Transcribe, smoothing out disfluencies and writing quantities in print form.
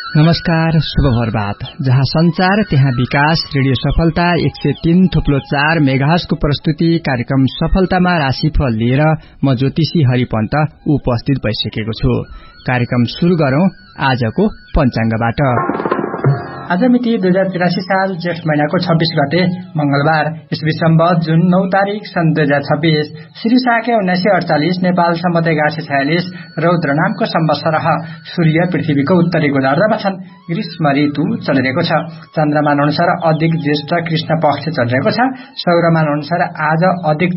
नमस्कार, शुभ भरबात। जहाँ संचार त्यहाँ विकास। रेडियो सफलता 103.4 मेगाहर्जको प्रस्तुति कार्यक्रम सफलतामा राशिफल लिएर म ज्योतिषी हरिपन्त उपस्थित भइसकेको छु। कार्यक्रम शुरू गरौं आजको पञ्चाङ्गबाट। आज मिति 2083 साल जेठ महिनाको 26 गते मंगलबार, ईस्वी सम्वत जुन 9 तारिक सन् 2026, श्री शाके 1948 नेपाल सम्वत 1146 रौद्र नामको संवत्सर। सूर्य पृथ्वीको उत्तरी गोलार्धमा छन्। ग्रीष्म ऋतु चलिरहेको छ। चन्द्रमान अनुसार अधिक ज्येष्ठ कृष्ण पक्ष चलिरहेको छ। सौरमान अनुसार आज अधिक